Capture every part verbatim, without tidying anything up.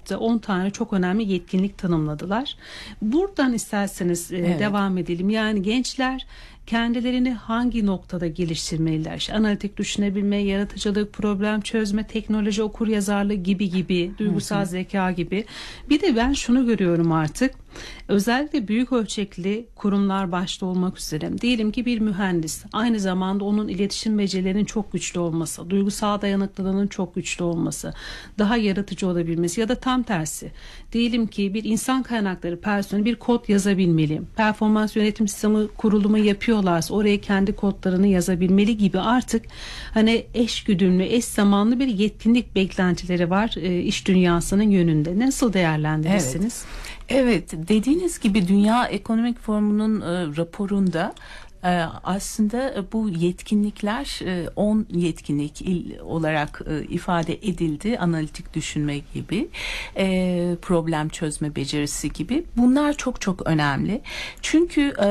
kitapta on tane çok önemli yetkinlik tanımladılar. Buradan isterseniz e, Evet. devam edelim. Yani gençler kendilerini hangi noktada geliştirmeliler? İşte analitik düşünebilme, yaratıcılık, problem çözme, teknoloji okuryazarlığı gibi gibi, duygusal hı hı. zeka gibi. Bir de ben şunu görüyorum artık. Özellikle büyük ölçekli kurumlar başta olmak üzere. Diyelim ki bir mühendis, aynı zamanda onun iletişim becerilerinin çok güçlü olması, duygusal dayanıklılığının çok güçlü olması, daha yaratıcı olabilmesi ya da tam tersi. Diyelim ki bir insan kaynakları personeli bir kod yazabilmeli. Performans yönetim sistemi kurulumu yapıyorlarsa oraya kendi kodlarını yazabilmeli gibi artık hani eş güdümlü, eş zamanlı bir yetkinlik beklentileri var e, iş dünyasının yönünde. Nasıl değerlendirirsiniz? Evet. Evet, dediğiniz gibi Dünya Ekonomik Forumu'nun e, raporunda e, aslında bu yetkinlikler e, on yetkinlik il, olarak e, ifade edildi. Analitik düşünme gibi, e, problem çözme becerisi gibi. Bunlar çok çok önemli. Çünkü e,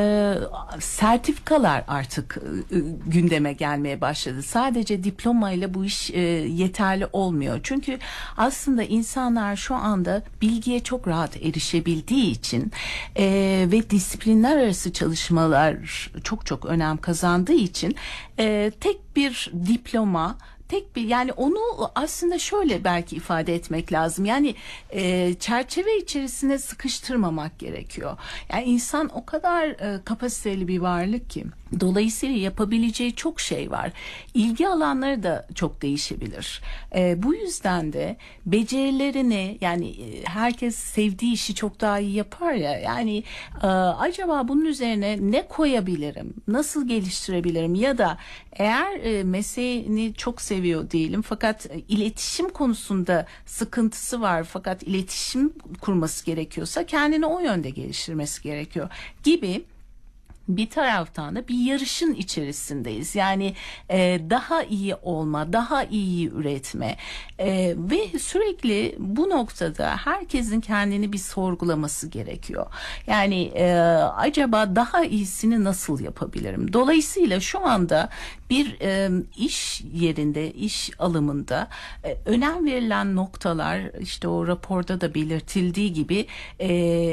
sertifikalar artık e, gündeme gelmeye başladı. Sadece diplomayla bu iş e, yeterli olmuyor. Çünkü aslında insanlar şu anda bilgiye çok rahat erişebildiği için e, ve disiplinler arası çalışmalar çok çok önem kazandığı için e, tek bir diploma, tek bir, yani onu aslında şöyle belki ifade etmek lazım. Yani e, çerçeve içerisine sıkıştırmamak gerekiyor. Yani insan o kadar e, kapasiteli bir varlık ki. Dolayısıyla yapabileceği çok şey var. İlgi alanları da çok değişebilir. E, bu yüzden de becerilerini, yani e, herkes sevdiği işi çok daha iyi yapar ya. Yani e, acaba bunun üzerine ne koyabilirim? Nasıl geliştirebilirim? Ya da eğer e, mesleğini çok seviyor diyelim fakat e, iletişim konusunda sıkıntısı var fakat iletişim kurması gerekiyorsa kendini o yönde geliştirmesi gerekiyor gibi. Bir taraftan da bir yarışın içerisindeyiz. Yani e, daha iyi olma, daha iyi üretme e, ve sürekli bu noktada herkesin kendini bir sorgulaması gerekiyor. Yani e, acaba daha iyisini nasıl yapabilirim? Dolayısıyla şu anda bir e, iş yerinde, iş alımında e, önem verilen noktalar, işte o raporda da belirtildiği gibi e,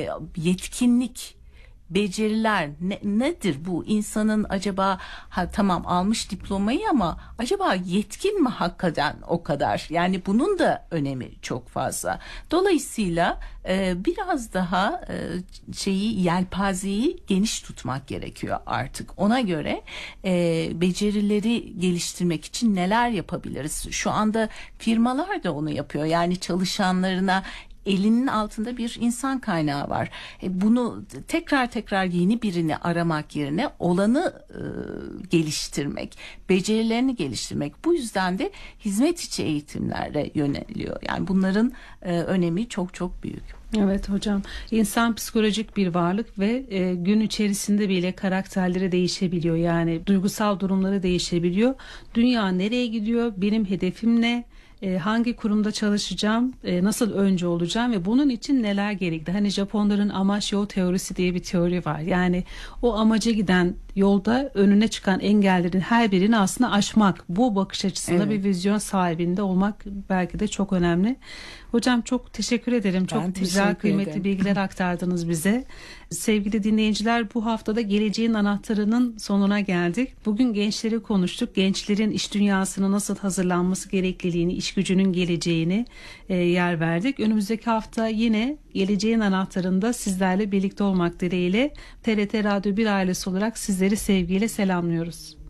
yetkinlik, beceriler ne, nedir bu insanın acaba, ha, tamam almış diplomayı ama acaba yetkin mi hakikaten o kadar? Yani bunun da önemi çok fazla. Dolayısıyla e, biraz daha e, şeyi, yelpazeyi geniş tutmak gerekiyor artık. Ona göre e, becerileri geliştirmek için neler yapabiliriz? Şu anda firmalar da onu yapıyor. Yani çalışanlarına elinin altında bir insan kaynağı var. E bunu tekrar tekrar yeni birini aramak yerine olanı e, geliştirmek, becerilerini geliştirmek. Bu yüzden de hizmet içi eğitimlere yöneliyor. Yani bunların e, önemi çok çok büyük. Evet hocam, insan psikolojik bir varlık ve e, gün içerisinde bile karakterleri değişebiliyor. Yani duygusal durumları değişebiliyor. Dünya nereye gidiyor? Benim hedefim ne? E, hangi kurumda çalışacağım, e, nasıl önce olacağım ve bunun için neler gerekli? Hani Japonların amaç yol teorisi diye bir teori var. Yani o amaca giden yolda önüne çıkan engellerin her birini aslında aşmak. Bu bakış açısında evet. bir vizyon sahibinde olmak belki de çok önemli. Hocam çok teşekkür ederim. Ben çok teşekkür güzel, kıymetli ederim. Bilgiler aktardınız bize. Sevgili dinleyiciler, bu haftada Geleceğin Anahtarı'nın sonuna geldik. Bugün gençleri konuştuk. Gençlerin iş dünyasına nasıl hazırlanması gerekliliğini, iş gücünün geleceğini e, yer verdik. Önümüzdeki hafta yine Geleceğin Anahtarı'nda sizlerle birlikte olmak dileğiyle T R T Radyo bir ailesi olarak sizleri sevgiyle selamlıyoruz.